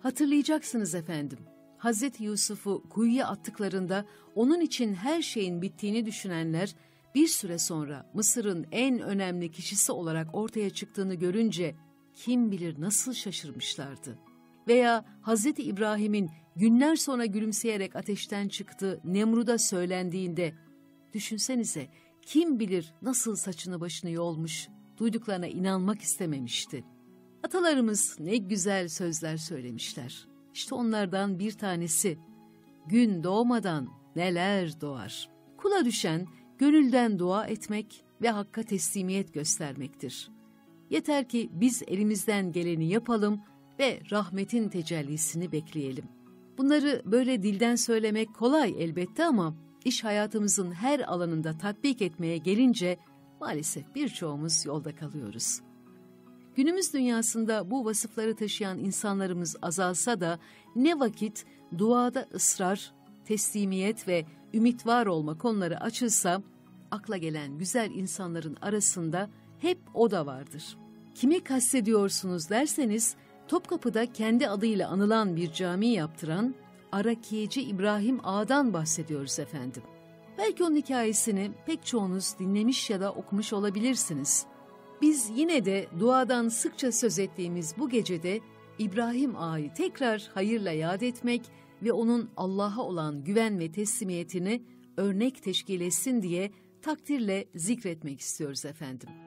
Hatırlayacaksınız efendim. Hazreti Yusuf'u kuyuya attıklarında onun için her şeyin bittiğini düşünenler bir süre sonra Mısır'ın en önemli kişisi olarak ortaya çıktığını görünce kim bilir nasıl şaşırmışlardı. Veya Hazreti İbrahim'in günler sonra gülümseyerek ateşten çıktığı Nemrud'a söylendiğinde düşünsenize kim bilir nasıl saçını başını yolmuş, duyduklarına inanmak istememişti. Atalarımız ne güzel sözler söylemişler. İşte onlardan bir tanesi, gün doğmadan neler doğar. Kula düşen gönülden dua etmek ve Hakk'a teslimiyet göstermektir. Yeter ki biz elimizden geleni yapalım ve rahmetin tecellisini bekleyelim. Bunları böyle dilden söylemek kolay elbette ama iş hayatımızın her alanında tatbik etmeye gelince maalesef birçoğumuz yolda kalıyoruz. Günümüz dünyasında bu vasıfları taşıyan insanlarımız azalsa da ne vakit duada ısrar, teslimiyet ve ümit var olma konuları açılsa, akla gelen güzel insanların arasında hep o da vardır. Kimi kastediyorsunuz derseniz, Topkapı'da kendi adıyla anılan bir cami yaptıran Arakiyeci İbrahim Ağa'dan bahsediyoruz efendim. Belki onun hikayesini pek çoğunuz dinlemiş ya da okumuş olabilirsiniz. Biz yine de duadan sıkça söz ettiğimiz bu gecede İbrahim Ağa'yı tekrar hayırla yad etmek ve onun Allah'a olan güven ve teslimiyetini örnek teşkil etsin diye takdirle zikretmek istiyoruz efendim.